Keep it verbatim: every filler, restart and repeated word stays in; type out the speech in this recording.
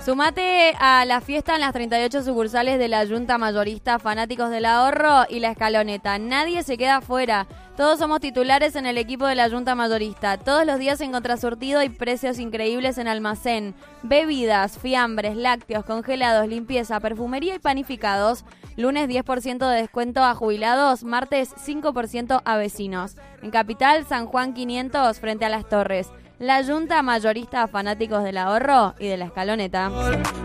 Sumate a la fiesta en las treinta y ocho sucursales de la Junta Mayorista Fanáticos del Ahorro y La Escaloneta. Nadie se queda afuera. Todos somos titulares en el equipo de la Junta Mayorista. Todos los días encontrás surtido y precios increíbles en almacén. Bebidas, fiambres, lácteos, congelados, limpieza, perfumería y panificados. Lunes diez por ciento de descuento a jubilados, martes cinco por ciento a vecinos. En Capital, San Juan quinientos frente a Las Torres. La Junta Mayorista Fanáticos del Ahorro y de La Escaloneta.